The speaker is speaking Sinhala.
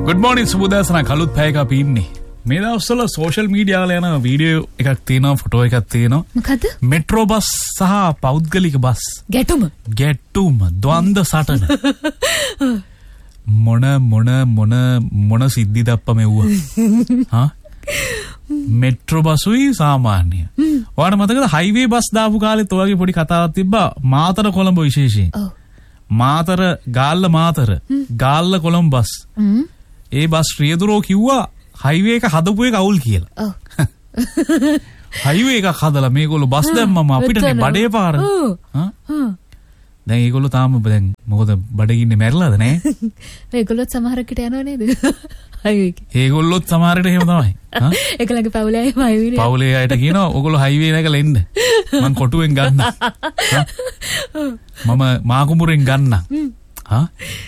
Good morning සුබෝදෑසන කලුත් පැයක අපි ඉන්නේ. මේ දවස්වල සෝෂල් මීඩියා වල යන වීඩියෝ එකක් තියෙනවා ෆොටෝ එකක් තියෙනවා. මොකද්ද? මෙට්‍රෝ බස් සහ පෞද්ගලික බස්. ගැටුම ද්වන්ද සටන. මොන සිද්ධි දප්ප මෙව්වා. හා? මෙට්‍රෝ බසුයි සාමාන්‍ය. ඔයාලට මතකද හයිවේ බස් දාපු කාලෙත් ඔයගේ පොඩි කතාවක් තිබ්බා මාතර කොළඹ විශේෂයෙන්. මාතර ගාල්ල කොළඹ බස්. ඒ බස් රියදුරෝ කිව්වා හයිවේ එක හදපු එක අවුල් කියලා. හයිවේ එක හදලා මේගොල්ලෝ බස් දැම්මම අපිටනේ බඩේ පාර. දැන් ඒගොල්ලෝ තාම දැන් මොකද බඩගින්නේ මැරිලාද නේ? ඒගොල්ලොත් සමහරකට යනව නේද? හයිවේ එක. ඒගොල්ලොත් සමහරට එහෙම තමයි. ඒකලගේ පවුලේ අය හයිවේ. පවුලේ අයට කියනවා ඔයගොල්ලෝ හයිවේ නැගලා එන්න. මං කොටුවෙන් ගන්න. මම මාකුඹුරෙන් ගන්න.